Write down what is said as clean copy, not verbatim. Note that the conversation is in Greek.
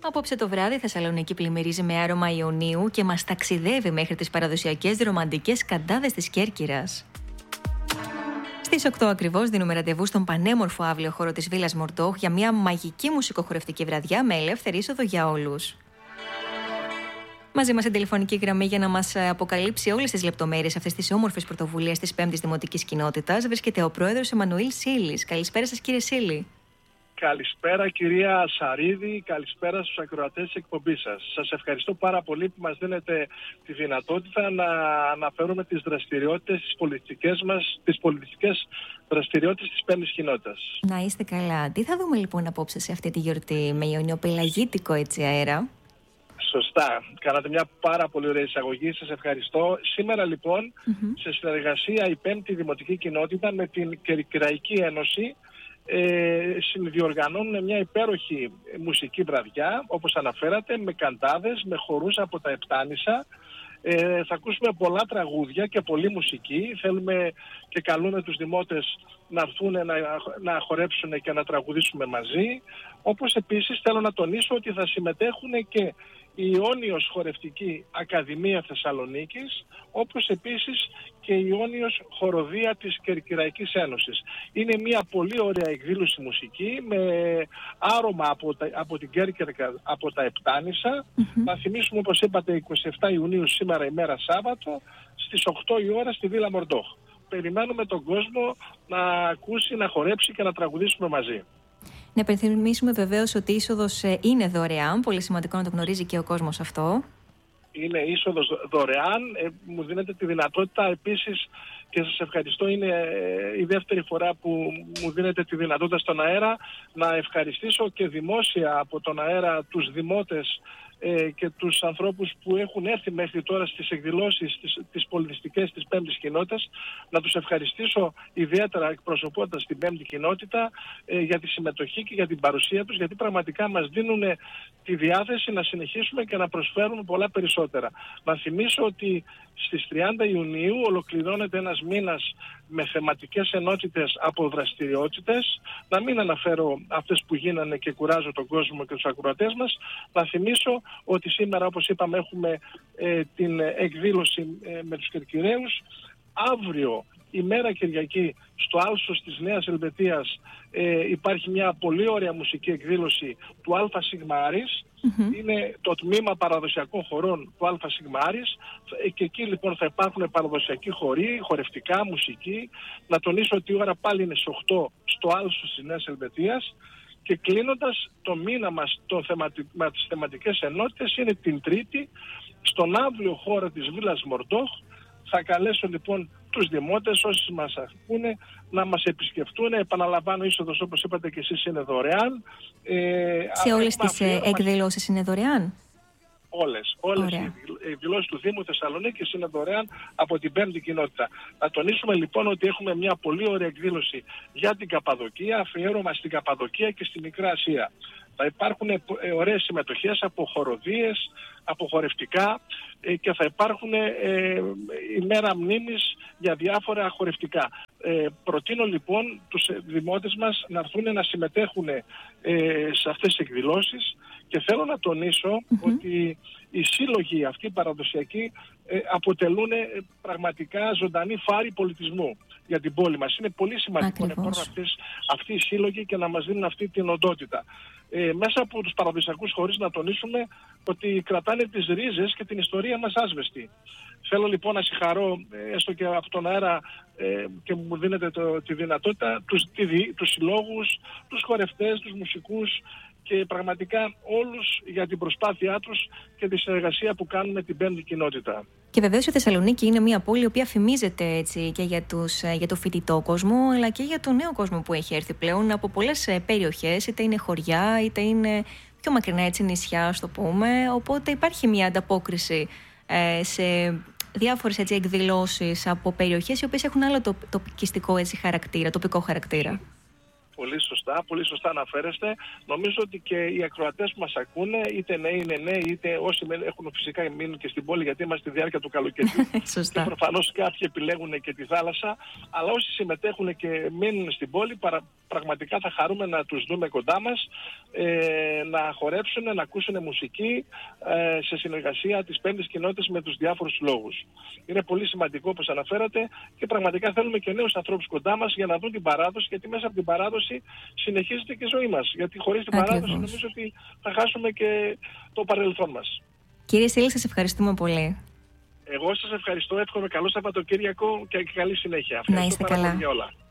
Απόψε το βράδυ η Θεσσαλονίκη πλημμυρίζει με άρωμα Ιωνίου και μας ταξιδεύει μέχρι τις παραδοσιακές ρομαντικές καντάδες της Κέρκυρας. Στις 8 ακριβώς δίνουμε ραντεβού στον πανέμορφο αύλιο χώρο της Βίλας Μορντόχ για μια μαγική μουσικοχορευτική βραδιά με ελεύθερη είσοδο για όλους. Μαζί μας στην τηλεφωνική γραμμή για να μας αποκαλύψει όλες τις λεπτομέρειες αυτής της όμορφης πρωτοβουλίας της 5ης Δημοτικής Κοινότητας βρίσκεται ο πρόεδρος Εμμανουήλ Σίλης. Καλησπέρα σας, κύριε Σίλη. Καλησπέρα κυρία Σαρίδη, καλησπέρα στους ακροατές της εκπομπής σας. Σας ευχαριστώ πάρα πολύ που μας δίνετε τη δυνατότητα να αναφέρουμε τις δραστηριότητες, τις πολιτιστικές δραστηριότητες της 5ης Κοινότητας. Να είστε καλά. Τι θα δούμε λοιπόν απόψε σε αυτή τη γιορτή με ιωνιοπελαγίτικο έτσι αέρα? Σωστά. Κάνατε μια πάρα πολύ ωραία εισαγωγή. Σας ευχαριστώ. Σήμερα λοιπόν, σε συνεργασία η 5η Δημοτική Κοινότητα με την Κερκυραϊκή Ένωση διοργανώνουν μια υπέροχη μουσική βραδιά, όπως αναφέρατε, με καντάδες, με χορούς από τα Επτάνησα. Θα ακούσουμε πολλά τραγούδια και πολλή μουσική. Θέλουμε και καλούμε τους δημότες να έρθουν να χορέψουν και να τραγουδήσουμε μαζί. Όπως επίσης θέλω να τονίσω ότι θα συμμετέχουν και η Ιόνιος Χορευτική Ακαδημία Θεσσαλονίκης, όπως επίσης και η Ιόνιος Χοροδία της Κερκυραϊκής Ένωσης. Είναι μια πολύ ωραία εκδήλωση μουσική με άρωμα από την Κέρκυρα, από τα Επτάνησα. Να θυμίσουμε, όπως είπατε, 27 Ιουνίου σήμερα ημέρα Σάββατο στις 8 η ώρα στη Βίλα Μορντόχ. Περιμένουμε τον κόσμο να ακούσει, να χορέψει και να τραγουδήσουμε μαζί. Να υπενθυμίσουμε βεβαίως ότι η είσοδος είναι δωρεάν. Πολύ σημαντικό να το γνωρίζει και ο κόσμος αυτό. Είναι είσοδος δωρεάν. Μου δίνετε τη δυνατότητα επίσης και σας ευχαριστώ. Είναι η δεύτερη φορά που μου δίνετε τη δυνατότητα στον αέρα να ευχαριστήσω και δημόσια από τον αέρα τους δημότες και τους ανθρώπους που έχουν έρθει μέχρι τώρα στις εκδηλώσεις τις πολιτιστικές της 5ης Κοινότητας, να τους ευχαριστήσω ιδιαίτερα εκπροσωπώντας την 5η Κοινότητα για τη συμμετοχή και για την παρουσία τους, γιατί πραγματικά μας δίνουν τη διάθεση να συνεχίσουμε και να προσφέρουμε πολλά περισσότερα. Να θυμίσω ότι στις 30 Ιουνίου ολοκληρώνεται ένας μήνας με θεματικές ενότητες από δραστηριότητες. Να μην αναφέρω αυτές που γίνανε και κουράζω τον κόσμο και τους ακροατές μας. Να θυμίσω ότι σήμερα, όπως είπαμε, έχουμε την εκδήλωση με τους Κερκυραίους. Αύριο, ημέρα Κυριακή, στο Άλσος της Νέας Ελβετίας υπάρχει μια πολύ ωραία μουσική εκδήλωση του ΑΣ. Είναι το τμήμα παραδοσιακών χορών του ΑΣ και εκεί λοιπόν θα υπάρχουν παραδοσιακοί χοροί, χορευτικά, μουσική. Να τονίσω ότι η ώρα πάλι είναι στις 8 στο Άλσος της Νέας Ελβετίας. Και κλείνοντας το μήνα μας με τις θεματικές ενότητες είναι την Τρίτη στον αύλιο χώρο της Βίλας Μορντόχ. Θα καλέσω λοιπόν τους δημότες, όσοι μας ακούνε, να μας επισκεφτούν. Επαναλαμβάνω, είσοδος, όπως είπατε και εσείς, είναι δωρεάν. Σε όλες τις εκδηλώσεις είναι δωρεάν? Όλες οι εκδηλώσεις του Δήμου Θεσσαλονίκης είναι δωρεάν από την 5η Κοινότητα. Να τονίσουμε λοιπόν ότι έχουμε μια πολύ ωραία εκδήλωση για την Καπαδοκία, αφιέρωμα στην Καπαδοκία και στη Μικρά Ασία. Θα υπάρχουν ωραίες συμμετοχές από χοροδίες, από χορευτικά και θα υπάρχουν ημέρα μνήμης για διάφορα χορευτικά. Προτείνω λοιπόν τους δημότες μας να έρθουν να συμμετέχουν σε αυτές τις εκδηλώσεις και θέλω να τονίσω ότι οι σύλλογοι αυτοί παραδοσιακοί αποτελούν πραγματικά ζωντανή φάρη πολιτισμού για την πόλη μας. Είναι πολύ σημαντικό να υπάρχουν αυτοί οι σύλλογοι και να μας δίνουν αυτή την οντότητα. Μέσα από τους παραδοσιακούς χορείς να τονίσουμε ότι κρατάνε τις ρίζες και την ιστορία μας άσβεστη. Θέλω λοιπόν να συγχαρώ έστω και από τον αέρα και μου δίνετε τη δυνατότητα τους συλλόγους, τους χορευτές, τους μουσικούς και πραγματικά όλους για την προσπάθειά τους και τη συνεργασία που κάνουν με την 5η Κοινότητα. Και βεβαίως η Θεσσαλονίκη είναι μια πόλη η οποία φημίζεται έτσι και για το φοιτητό κόσμο, αλλά και για τον νέο κόσμο που έχει έρθει πλέον από πολλές περιοχές, είτε είναι χωριά, είτε είναι πιο μακρινά έτσι νησιά, ας το πούμε. Οπότε υπάρχει μια ανταπόκριση σε διάφορες έτσι εκδηλώσεις από περιοχές οι οποίες έχουν άλλο τοπικιστικό έτσι χαρακτήρα, τοπικό χαρακτήρα. Πολύ σωστά αναφέρεστε. Νομίζω ότι και οι ακροατές που μας ακούνε, είτε νέοι είναι νέοι, είτε όσοι έχουν φυσικά μείνουν και στην πόλη, γιατί είμαστε στη διάρκεια του καλοκαιριού. Και προφανώς κάποιοι επιλέγουν και τη θάλασσα. Αλλά όσοι συμμετέχουν και μείνουν στην πόλη, πραγματικά θα χαρούμε να τους δούμε κοντά μας, να χορέψουν, να ακούσουν μουσική σε συνεργασία της πέμπτης κοινότητας με τους διάφορους συλλόγους. Είναι πολύ σημαντικό όπως αναφέρατε και πραγματικά θέλουμε και νέους ανθρώπους κοντά μας για να δουν την παράδοση, γιατί μέσα από την παράδοση συνεχίζεται και η ζωή μας. Γιατί χωρίς την παράδοση νομίζω ότι θα χάσουμε και το παρελθόν μας. Κύριε Σίλη, σας ευχαριστούμε πολύ. Εγώ σας ευχαριστώ, εύχομαι καλό Σαββατοκύριακο και καλή συνέχεια. Να είστε καλά. Για όλα.